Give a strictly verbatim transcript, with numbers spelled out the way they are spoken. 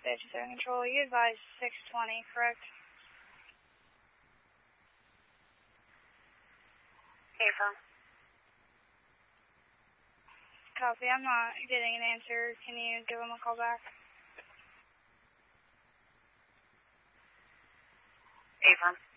fifty-seven Control, you advised six twenty, correct? Affirm. Copy, I'm not getting an answer. Can you give them a call back? Affirm.